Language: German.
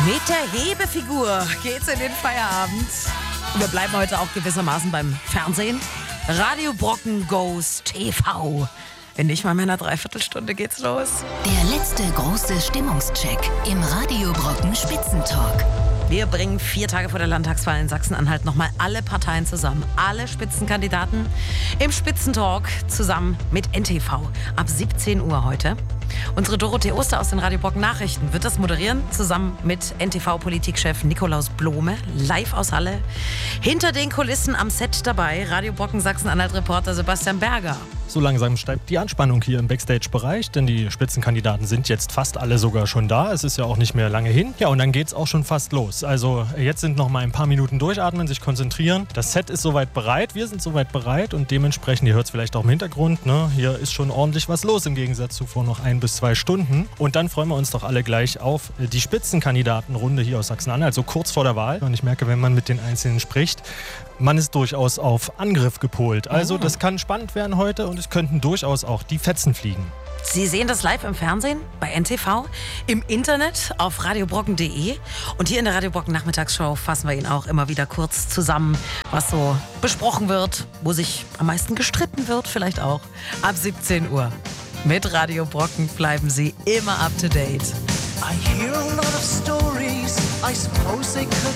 Mit der Hebefigur geht's in den Feierabend. Wir bleiben heute auch gewissermaßen beim Fernsehen. Radio Brocken Goes TV. In nicht mal mehr einer Dreiviertelstunde geht's los. Der letzte große Stimmungscheck im Radio Brocken Spitzentalk. Wir bringen 4 Tage vor der Landtagswahl in Sachsen-Anhalt nochmal alle Parteien zusammen. Alle Spitzenkandidaten im Spitzentalk zusammen mit NTV. Ab 17 Uhr heute. Unsere Dorothee Oster aus den Radio Brocken Nachrichten wird das moderieren, zusammen mit NTV-Politikchef Nikolaus Blome, live aus Halle. Hinter den Kulissen am Set dabei, Radio Brocken Sachsen-Anhalt-Reporter Sebastian Berger. So langsam steigt die Anspannung hier im Backstage-Bereich, denn die Spitzenkandidaten sind jetzt fast alle sogar schon da. Es ist ja auch nicht mehr lange hin. Ja, und dann geht's auch schon fast los. Also jetzt sind noch mal ein paar Minuten durchatmen, sich konzentrieren. Das Set ist soweit bereit, wir sind soweit bereit und dementsprechend, ihr hört es vielleicht auch im Hintergrund, ne? Hier ist schon ordentlich was los im Gegensatz zu vor noch 1 bis 2 Stunden. Und dann freuen wir uns doch alle gleich auf die Spitzenkandidatenrunde hier aus Sachsen-Anhalt, so kurz vor der Wahl. Und ich merke, wenn man mit den Einzelnen spricht, man ist durchaus auf Angriff gepolt. Also das kann spannend werden heute und es könnten durchaus auch die Fetzen fliegen. Sie sehen das live im Fernsehen, bei NTV, im Internet, auf radiobrocken.de. Und hier in der Radio Brocken Nachmittagsshow fassen wir Ihnen auch immer wieder kurz zusammen, was so besprochen wird, wo sich am meisten gestritten wird, vielleicht auch. Ab 17 Uhr. Mit Radio Brocken bleiben Sie immer up to date. I hear a lot of stories, I suppose they could